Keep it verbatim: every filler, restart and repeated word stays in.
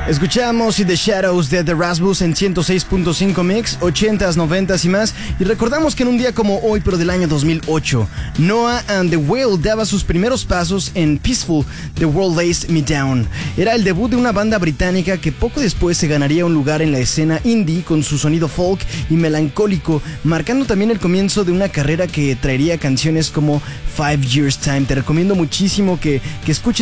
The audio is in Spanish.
Escuchamos In the Shadows de The Rasmus en ciento seis punto cinco Mix, ochentas, noventas y más. Y recordamos que en un día como hoy, pero del año dos mil ocho, Noah and the Whale daba sus primeros pasos en Peaceful, The World Lays Me Down. Era el debut de una banda británica que poco después se ganaría un lugar en la escena indie con su sonido folk y melancólico, marcando también el comienzo de una carrera que traería canciones como Five Years Time. Te recomiendo muchísimo que, que escuches